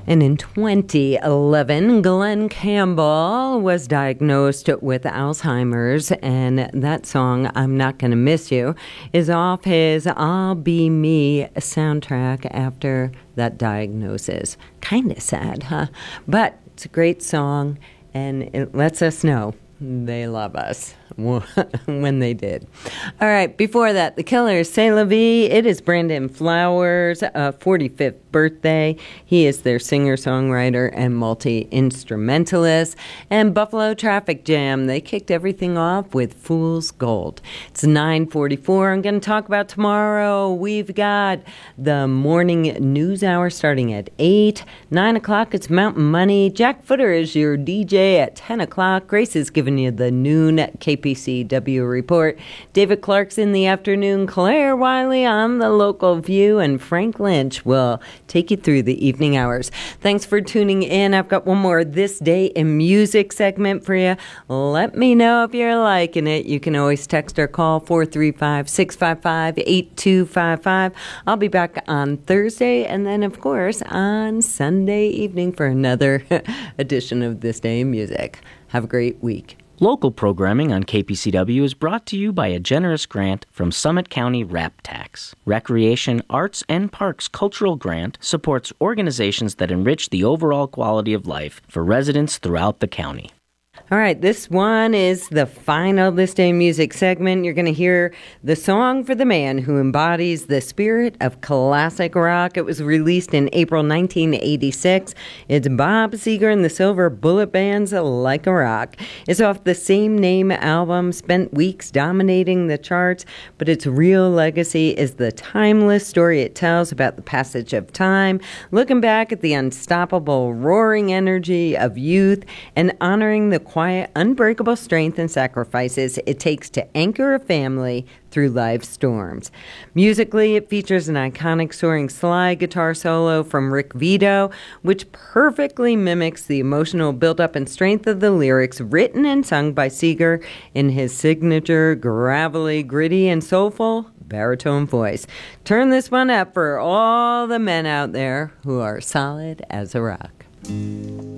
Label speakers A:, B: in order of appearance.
A: And in 2011, Glenn Campbell was diagnosed with Alzheimer's, and that song, I'm Not Gonna Miss You, is off his I'll Be Me soundtrack after that diagnosis. Kind of sad, huh? But it's a great song, and it lets us know they love us when they did. All right, before that, The Killers, C'est La Vie. It is Brandon Flowers' 45th birthday. He is their singer-songwriter and multi-instrumentalist. And Buffalo Traffic Jam, they kicked everything off with Fool's Gold. It's 9:44. I'm going to talk about tomorrow. We've got the morning news hour starting at 8. 9 o'clock, it's Mountain Money. Jack Footer is your DJ at 10 o'clock. Grace is giving you the noon KPCW report. David Clark's in the afternoon. Claire Wiley on the Local View. And Frank Lynch will take you through the evening hours. Thanks for tuning in. I've got one more This Day in Music segment for you. Let me know if you're liking it. You can always text or call 435-655-8255. I'll be back on Thursday and then, of course, on Sunday evening for another edition of This Day in Music. Have a great week.
B: Local programming on KPCW is brought to you by a generous grant from Summit County Rap Tax. Recreation, Arts, and Parks Cultural Grant supports organizations that enrich the overall quality of life for residents throughout the county.
A: All right, this one is the final This Day in Music segment. You're going to hear the song for the man who embodies the spirit of classic rock. It was released in April 1986. It's Bob Seger and the Silver Bullet Band's Like a Rock. It's off the same name album, spent weeks dominating the charts, but its real legacy is the timeless story it tells about the passage of time, looking back at the unstoppable, roaring energy of youth and honoring the quiet, unbreakable strength and sacrifices it takes to anchor a family through life's storms. Musically, it features an iconic soaring slide guitar solo from Rick Vito, which perfectly mimics the emotional buildup and strength of the lyrics written and sung by Seger in his signature, gravelly, gritty, and soulful baritone voice. Turn this one up for all the men out there who are solid as a rock.